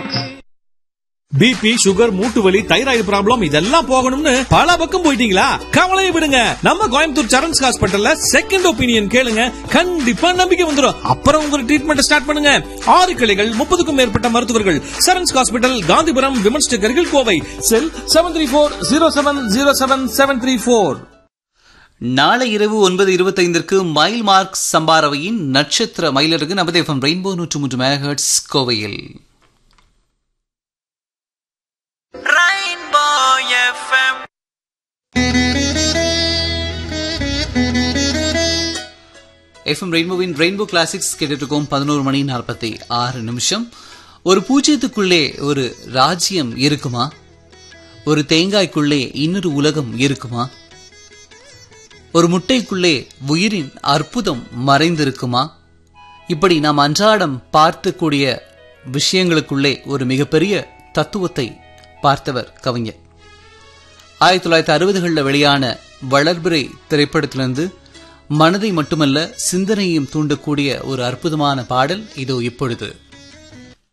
BP, sugar, மூட்டு வலி, thyroid problem இதெல்லாம் போகணும்னு பல பக்கம் போயிட்டீங்களா? கவலையை விடுங்க. நம்ம கோயம்புத்தூர் சரண்ஸ் ஹாஸ்பிடல்ல செகண்ட் ஒப்பீனியன் கேளுங்க. கண்டிப்பா நம்பிக்கை வந்துடும். அப்புறம் உங்க ட்ரீட்மெண்ட் ஸ்டார்ட் பண்ணுங்க. 6 கிளைகள், 30க்கும் மேற்பட்ட மருத்துவர்கள். சரண்ஸ் ஹாஸ்பிடல், காந்திபுரம், விமன்ஸ் நகர், கோவை. செல் 7340707734. நாளை இரவு 9:25 மயில் மார்க் சம்பாரவையின் நட்சத்திர மயிலருக்கு நமது FM ரெயின்போ 103 மெகாஹெர்ட்ஸ் கோவையில். FM ரெயின்போவின் rainbow classics கேட்டுருக்கோம். 11:46 ஒரு பூஜ்ஜியத்துக்குள்ளே ஒரு ராஜ்யம் இருக்குமா? ஒரு தேங்காய்க்குள்ளே இன்னொரு உலகம் இருக்குமா? ஒரு முட்டைக்குள்ளே உயிரின் அற்புதம் மறைந்திருக்குமா? இப்படி நாம் அன்றாடம் பார்க்கக்கூடிய விஷயங்களுக்குள்ளே ஒரு மிகப்பெரிய தத்துவத்தை பார்த்தவர் கவிஞர். 1960களில் வெளியான வளர்பிறை திரைப்படத்திலிருந்து மனதை மட்டுமல்ல சிந்தனையும் தூண்டக்கூடிய ஒரு அற்புதமான பாடல் இதோ இப்பொழுது.